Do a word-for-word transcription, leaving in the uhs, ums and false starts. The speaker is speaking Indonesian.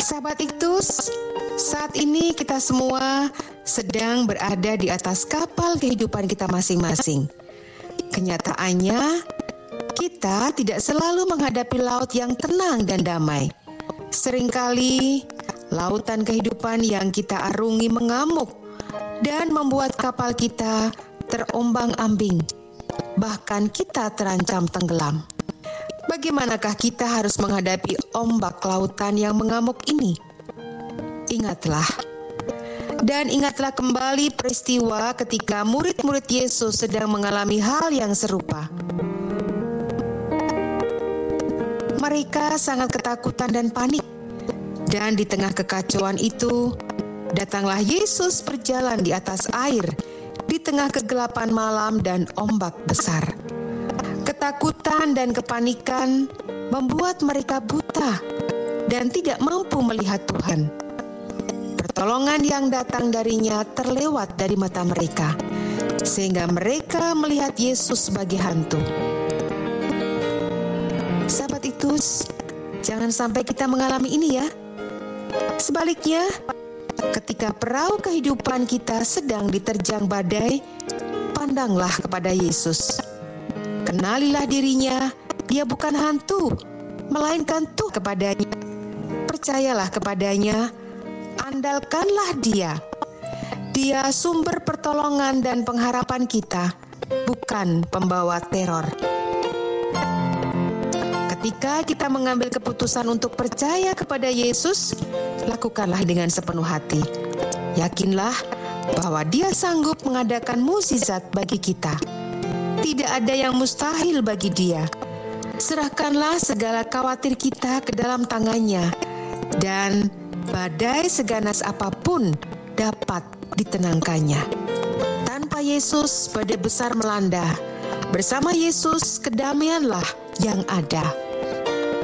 Sahabat Iktus, saat ini kita semua sedang berada di atas kapal kehidupan kita masing-masing. Kenyataannya, kita tidak selalu menghadapi laut yang tenang dan damai. Seringkali, lautan kehidupan yang kita arungi mengamuk dan membuat kapal kita terombang-ambing. Bahkan kita terancam tenggelam. Bagaimanakah kita harus menghadapi ombak lautan yang mengamuk ini? Ingatlah. Dan ingatlah kembali peristiwa ketika murid-murid Yesus sedang mengalami hal yang serupa. Mereka sangat ketakutan dan panik. Dan di tengah kekacauan itu, datanglah Yesus berjalan di atas air, di tengah kegelapan malam dan ombak besar. Ketakutan dan kepanikan membuat mereka buta dan tidak mampu melihat Tuhan. Pertolongan yang datang darinya terlewat dari mata mereka, sehingga mereka melihat Yesus sebagai hantu. Sahabat Iktus, jangan sampai kita mengalami ini ya. Sebaliknya, ketika perahu kehidupan kita sedang diterjang badai, pandanglah kepada Yesus. Kenalilah dirinya, dia bukan hantu, melainkan Tuhan kepadanya. Percayalah kepadanya, andalkanlah dia. Dia sumber pertolongan dan pengharapan kita, bukan pembawa teror. Ketika kita mengambil keputusan untuk percaya kepada Yesus, lakukanlah dengan sepenuh hati. Yakinlah bahwa Dia sanggup mengadakan mukjizat bagi kita. Tidak ada yang mustahil bagi Dia. Serahkanlah segala khawatir kita ke dalam tangan-Nya, dan badai seganas apapun dapat ditenangkannya. Tanpa Yesus, badai besar melanda. Bersama Yesus, kedamaianlah yang ada.